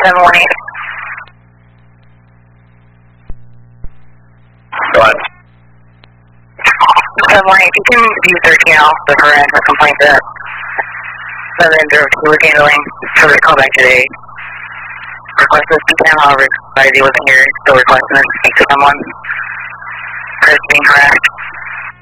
718. Go ahead. 718, you can view 13 off the harassment complaint that Southern Derby was handling. So they call back today. Request this detail, however, society wasn't here, still requesting to speak to someone. Chris being harassed.